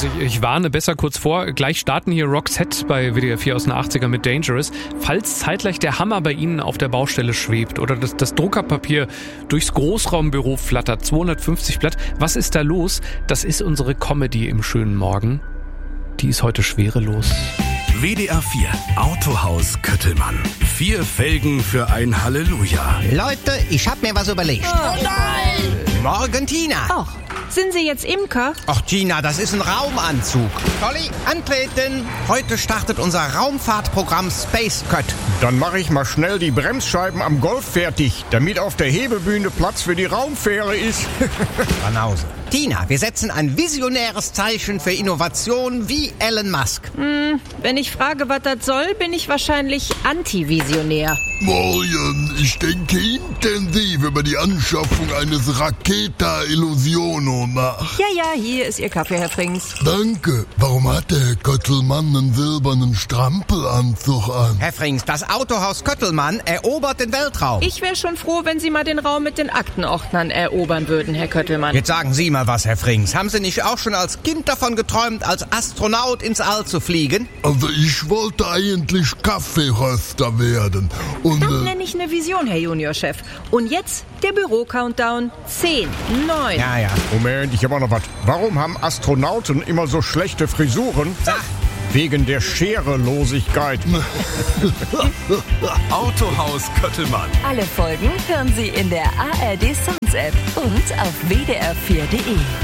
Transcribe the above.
Also ich warne besser kurz vor. Gleich starten hier Roxette bei WDR 4 aus den 80er mit Dangerous. Falls zeitgleich der Hammer bei Ihnen auf der Baustelle schwebt oder das Druckerpapier durchs Großraumbüro flattert, 250 Blatt, was ist da los? Das ist unsere Comedy im schönen Morgen. Die ist heute schwerelos. WDR 4 Autohaus Köttelmann. 4 Felgen für ein Halleluja. Leute, ich hab mir was überlegt. Oh nein! Morgen, Tina. Ach, sind Sie jetzt Imker? Ach, Tina, das ist ein Raumanzug. Dolly, antreten. Heute startet unser Raumfahrtprogramm Space Cut. Dann mache ich mal schnell die Bremsscheiben am Golf fertig, damit auf der Hebebühne Platz für die Raumfähre ist. Banause. Tina, wir setzen ein visionäres Zeichen für Innovation wie Elon Musk. Wenn ich frage, was das soll, bin ich wahrscheinlich antivisionär. Morgen, ich denke intensiv über die Anschaffung eines Raketa Illusiono nach. Ja, hier ist Ihr Kaffee, Herr Frings. Danke. Warum hat der Herr Köttelmann einen silbernen Strampelanzug an? Herr Frings, das Autohaus Köttelmann erobert den Weltraum. Ich wäre schon froh, wenn Sie mal den Raum mit den Aktenordnern erobern würden, Herr Köttelmann. Jetzt sagen Sie mal was, Herr Frings. Haben Sie nicht auch schon als Kind davon geträumt, als Astronaut ins All zu fliegen? Also ich wollte eigentlich Kaffeeröster werden. Und Das nenne ich eine Vision, Herr Juniorchef. Und jetzt der Büro-Countdown. 10, 9. Ja. Moment, ich habe auch noch was. Warum haben Astronauten immer so schlechte Frisuren? Sag. Wegen der Scherelosigkeit. Autohaus Köttelmann. Alle Folgen hören Sie in der ARD Sounds App und auf wdr4.de.